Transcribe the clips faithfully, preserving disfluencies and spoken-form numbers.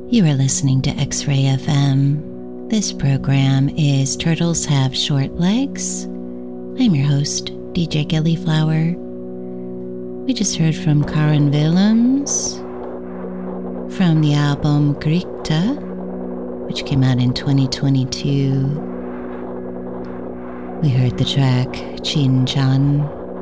You are listening to X-Ray F M. This program is Turtles Have Short Legs. I'm your host, D J Gillyflower. We just heard from Karen Willems from the album Grikta, which came out in twenty twenty-two. We heard the track Chin Chan.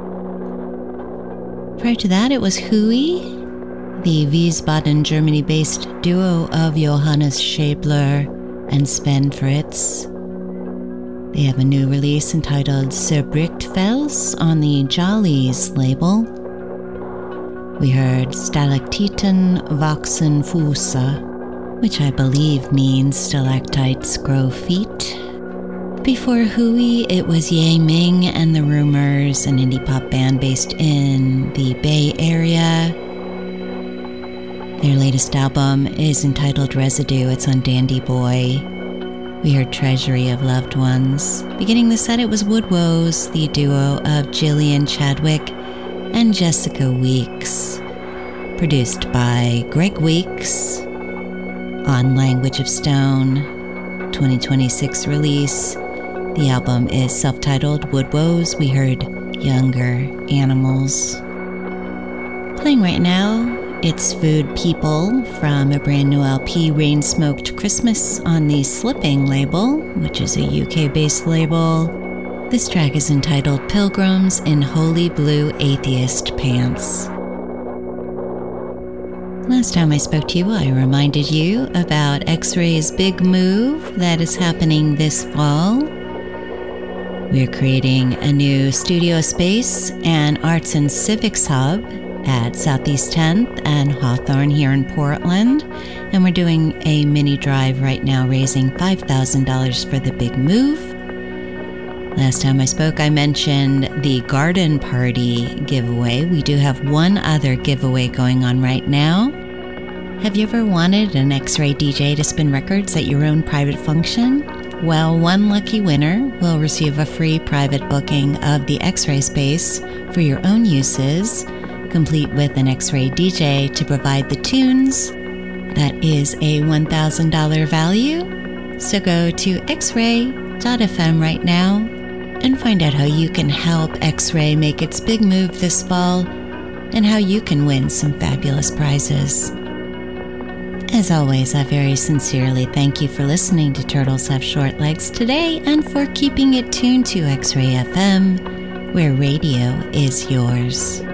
Prior to that, it was Hui, the Wiesbaden, Germany-based duo of Johannes Schäbler and Sven Fritz. They have a new release entitled Zerbrichtfels on the Jollies label. We heard Stalaktiten wachsen Füße, which I believe means stalactites grow feet. Before Hui, it was Ye Ming and the Rumors, an indie pop band based in the Bay Area. Their latest album is entitled Residue. It's on Dandy Boy. We heard Treasury of Loved Ones. Beginning the set, it was Woodwoes, the duo of Gillian Chadwick and Jessica Weeks. Produced by Greg Weeks on Language of Stone, twenty twenty-six release. The album is self-titled Woodwoes. We heard Younger Animals. Playing right now, it's Food People from a brand new L P, Rain Smoked Christmas, on the Slipping label, which is a U K-based label. This track is entitled Pilgrims in Holy Blue Atheist Pants. Last time I spoke to you, I reminded you about X-Ray's big move that is happening this fall. We're creating a new studio space and arts and civics hub at Southeast tenth and Hawthorne here in Portland. And we're doing a mini drive right now, raising five thousand dollars for the big move. Last time I spoke, I mentioned the garden party giveaway. We do have one other giveaway going on right now. Have you ever wanted an X-Ray D J to spin records at your own private function? Well, one lucky winner will receive a free private booking of the X-Ray space for your own uses, complete with an X-Ray D J to provide the tunes. That is a one thousand dollars value. So go to x ray dot f m right now and find out how you can help X-Ray make its big move this fall and how you can win some fabulous prizes. As always, I very sincerely thank you for listening to Turtles Have Short Legs today and for keeping it tuned to X-Ray F M, where radio is yours.